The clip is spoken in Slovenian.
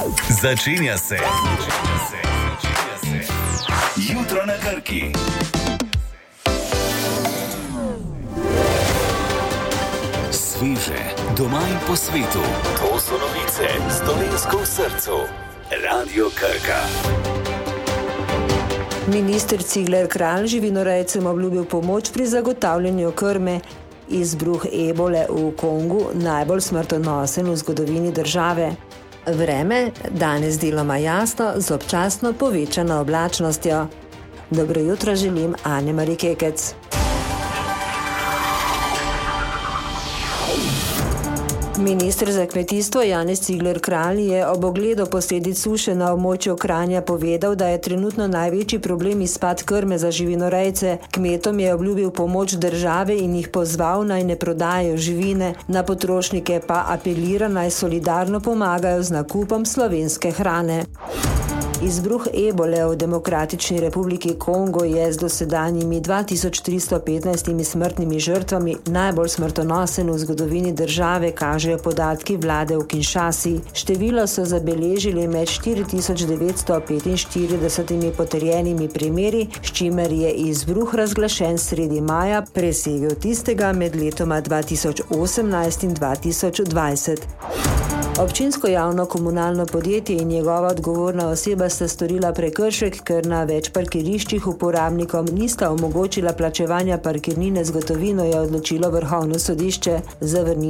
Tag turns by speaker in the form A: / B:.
A: Začenja se. Jutro na Krki. Sveže, doma in po svetu. To so novice s Dolenjsko v srcu. Radio Krka.
B: Minister Cigler Kralj živinorejcem obljubil pomoč pri zagotavljanju krme. Izbruh ebole v Kongu najbolj smrtonosen v zgodovini države. Vreme danes deloma jasno z občasno povečano oblačnostjo. Dobro jutro želim Ane-Mari Kekec. Minister za kmetijstvo Janez Cigler Kralj je ob ogledu posledic suše na območju Kranja povedal, da je trenutno največji problem izpad krme za živinorejce. Kmetom je obljubil pomoč države in jih pozval, naj ne prodajajo živine, na potrošnike pa apelira, naj solidarno pomagajo z nakupom slovenske hrane. Izbruh ebole v Demokratični republiki Kongo je z dosedanjimi 2315 smrtnimi žrtvami najbolj smrtonosen v zgodovini države, kažejo podatki vlade v Kinshasi. Število so zabeležili med 4945 potrjenimi primeri, s čimer je izbruh razglašen sredi maja presegel tistega med letoma 2018 in 2020. Občinsko javno komunalno podjetje in njegova odgovorna oseba sta storila prekršek, ker na več parkiriščih uporabnikom nista omogočila plačevanja parkirnine z gotovino, je odločilo Vrhovno sodišče.